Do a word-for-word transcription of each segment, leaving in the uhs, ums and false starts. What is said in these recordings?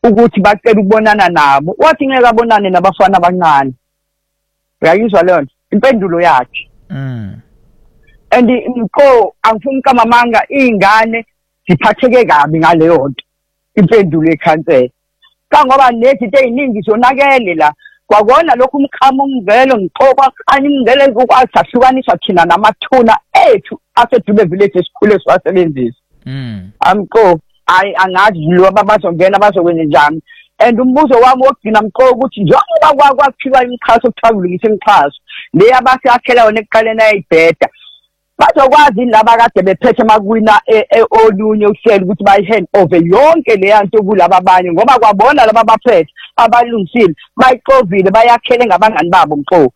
ukuthi bacela ukubonana nabo wathi ngeke abonane nabafana abancane uyayizwa leyo nto impendulo yakhe mm and mko angifuni kamamanga ingane ziphatheke kabi ngaleyo nto impendulo ekhansela kangoba nezinto eziningi zonakele la kwakona lokhu umkhamo umvelo ngiqoka kanye ingele ukwazi ahlukanisa thina namathuna ethu asedube village esikhule siwasebenzisa mm amqo ay angazi lo abazongena bazokwenza njani and umbuzo wami wokugcina mqo ukuthi njengoba kwakhiwa imixhaso ukuthabulungisa imixhaso le abasi akhela yona ekuqaleni ayibheda bazokwazi laba kade bephethe makwina olunye uhlelo ukuthi bayi-hand over yonke le yanto kulaba abanye ngoba kwabona laba baphethe abalungisile bayixovile bayakhele ngabangani babo mqo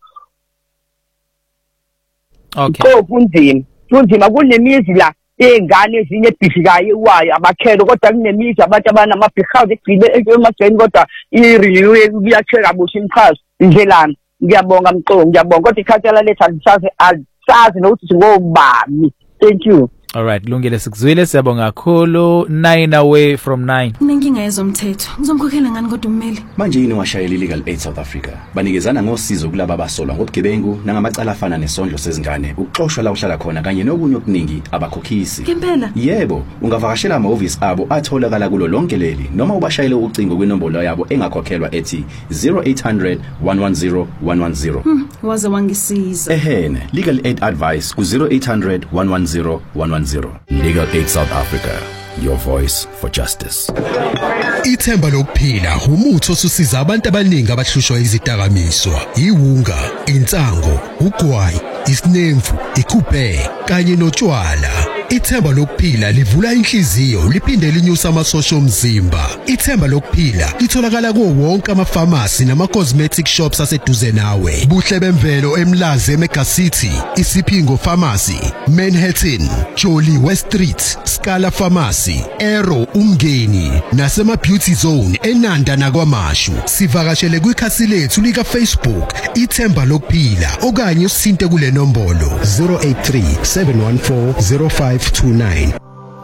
okay mqo kunzima kunzima kunemizi la ingane ezinye ebhifikayo wayo abakhelo kodwa kunemizi abantu abanamabhihazi egcile emagceni kodwa i-renew kuyatheka busha imikhazo indlelana ngiyabonga mqo ngiyabonga kodwa ikhansela lethu alisazi sazi nokuthi singobani. Thank you. All right, lungile sikuzwile siyabonga kakhulu. Nine away from nine. Ninkinga yezomthetho. Ngizomkhokhela ngani kodwa ummeli? Manje yini washayela Legal Aid South Africa? Banikezana ngosizo kulabo abasolwa ngobugebengu nangamacala afana nesondlo sezingane, ukuxoshwa la uhlala khona kanye nokunye okuningi abakhokhisi. Ngempela? Yebo, ungavakashela ama-office abo atholakala kulo lonke leli noma ubashayele ucingo kwinombolo yabo engakhokhelwa ethi zero eight hundred, one one zero, one one zero. Hmm, waze wangisiza. Ehene, Legal Aid Advice ku zero eight hundred, one one zero, one one zero. Legal Aid South Africa, your voice for justice. Ithemba lokuphila umuthi osusiza abantu abaningi abahlushwa izidakamizwa, iwunga, insango, ugwayi, isinemfu, ikuphe kanye notshwala. Ithemba lokuphila livula inhliziyo liphinde linyusa amasosha omzimba. Ithemba lokuphila litholakala kuwo wonke ama-pharmacy nama-cosmetic shops aseduze nawe. Buhle bemvelo eMlazi eMega City, Isipingo Pharmacy, Manhattan, Jolly West Street, Scala Pharmacy, Aero Umngeni nasema-Beauty Zone eNanda nakwaMashu. Sivakashele kwikhasi lethu lika Facebook Ithemba lokuphila okanye usinte kule nombolo zero eight three, seven one four, zero five two nine.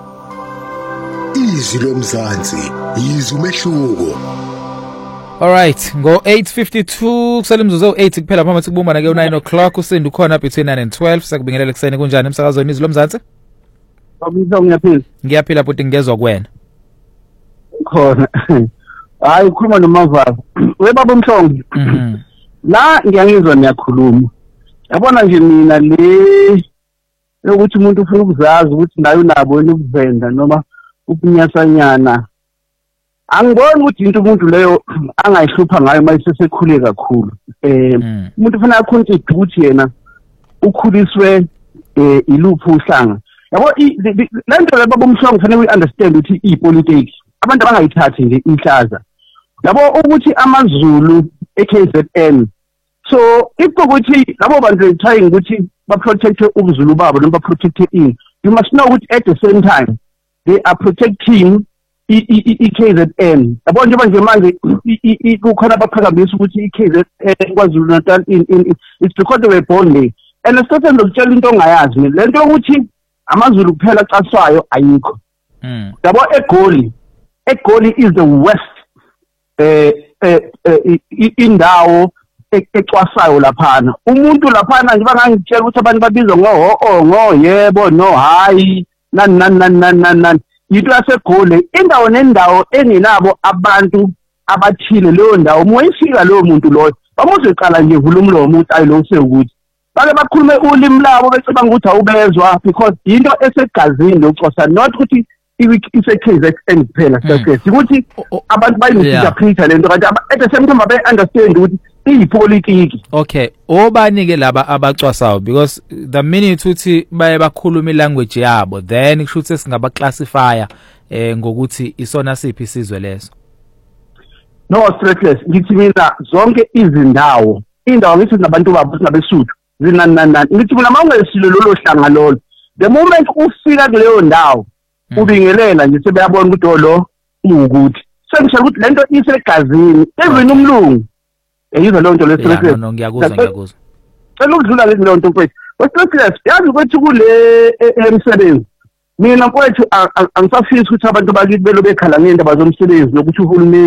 Izwi lomzansi, izwi umehluko. All right, go eight fifty-two kusale imzuzu eight kuphela phakathi sikubumba na ke nine o'clock usendu khona between nine and twelve sakubingelela kuseni kunjani emsakazweni izwi lomzansi? Babizwa ngiyaphila. Ngiyaphila futhi ngezwe kuwena. Khona. Hayi ukhuluma nomavalo. Webaba umhlongo. Mhm. La ngiyangizwa niyakhuluma. Yabona nje mina le ukuthi umuntu ufuna ukuzazi ukuthi nayo nabo ukuvenda noma ukunyasanyana. Angiboni ukuthi into umuntu leyo angayihlupha ngayo mayisesekhule kakhulu. Eh umuntu ufuna akhontribute ukuthi yena ukhuliswe eh iluphi uhlanga. Yabo lento le baba umhlongo kufanele uyiunderstand ukuthi ipolitics abantu abangayithathi nje inhlaza. Yabo ukuthi amaZulu e-K Z N so ikokuthi labo bantu trying ukuthi ba protect ubuzulu babo noma protect ini, you must know ukuthi at the same time they are protecting i-K Z N. Yabo nje manje manje kukhona abaphakamisa ukuthi i-K Z N kwaZulu Natal in it's because they were born there. And especially lokutshela into ongayazi mina lento ukuthi amaZulu kuphela xaswayo ayikho. Mm. Yabo eGoli, eGoli is the west eh eh indawo ecwasayo laphana. Umuntu laphana nje bangangitshela ukuthi abantu babizwa ngo oh ngo yebo no hayi nan nan nan nan nan yitho yaseGoli indawo nendawo enginabo abantu abathile leyo ndawo moyifika leyo muntu loyo bamuzoqala nje vula umlomo ukuthi ayilo sekuthi bake bakhulume ulimi labo becabanga ukuthi awubezwa because into esegazini lokucosa not ukuthi ise-K Z N kuphela sase ukuthi abantu bayinterpreta lento kanti at the same time babe understand ukuthi iyipolitiki. Okay, obani ke laba abacwasayo because the minute uthi baye bakhuluma ilanguage yabo then kusho ukuthi singaba classifier eh ngokuthi isona siphi isizwe leso. No stressless ngithi mina zonke izindawo indawo ngithi nabantu babo sinabesuthu zinani nani ngithi mina mawungesilo lolo hlanga lolo the moment ufika kuleyo ndawo ubingelela nje sebeyabona ukuthi lo ukuthi sengisho ukuthi lento isegazini even umlungu eyizwa lonto le stressless. No ngiyakuzwa ngiyakuzwa. Cela ukudlula lezi lonto mfethu. Stressless yazi ukuthi kule emsebenzi mina mfethu angisafisi ukuthi abantu bakithi belo bekhala ngendaba zomsebenzi nokuthi uhulumeni